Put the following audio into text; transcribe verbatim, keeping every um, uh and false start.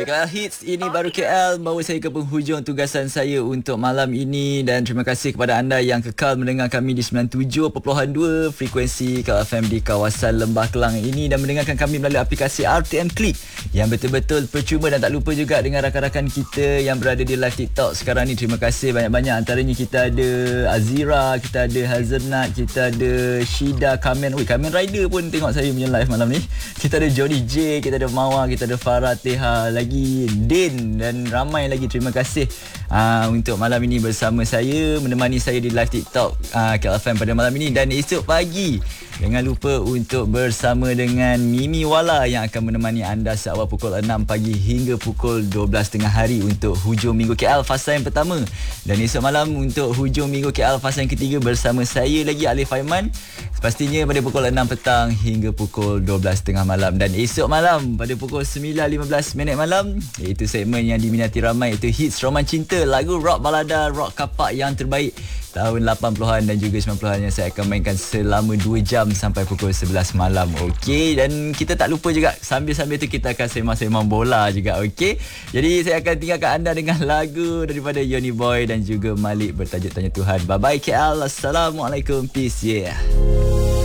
K L Hits, ini baru K L bawa saya ke penghujung tugasan saya untuk malam ini. Dan terima kasih kepada anda yang kekal mendengar kami di sembilan puluh tujuh perpuluhan dua frekuensi K L F M di kawasan Lembah Kelang ini, dan mendengarkan kami melalui aplikasi R T M Click yang betul-betul percuma. Dan tak lupa juga dengan rakan-rakan kita yang berada di live TikTok sekarang ni. Terima kasih banyak-banyak. Antaranya kita ada Azira, kita ada Hazelnut, kita ada Shida, Kamen. Oi, Kamen Rider pun tengok saya punya live malam ni. Kita ada Johnny J, kita ada Mawar, kita ada Farah Teha, lagi Din dan ramai lagi. Terima kasih uh, untuk malam ini bersama saya, menemani saya di live TikTok uh, K L F M pada malam ini. Dan esok pagi jangan lupa untuk bersama dengan Mimi Wala yang akan menemani anda seawal pukul enam pagi hingga pukul dua belas tengah hari untuk hujung minggu K L fasa yang pertama. Dan esok malam untuk hujung minggu K L fasa yang ketiga bersama saya lagi, Alif Aiman, pastinya pada pukul enam petang hingga pukul dua belas tengah malam. Dan esok malam pada pukul sembilan lima belas minit malam, iaitu segmen yang diminati ramai, iaitu Hits Roman Cinta, lagu rock balada, rock kapak yang terbaik tahun lapan puluhan dan juga sembilan puluhan yang saya akan mainkan selama dua jam sampai pukul sebelas malam. Okey, dan kita tak lupa juga sambil-sambil tu kita akan sembang-sembang bola juga. Okey, jadi saya akan tinggalkan anda dengan lagu daripada Yoni Boy dan juga Malik bertajuk Tanya Tuhan. Bye bye K L. Assalamualaikum. Peace. Yeah.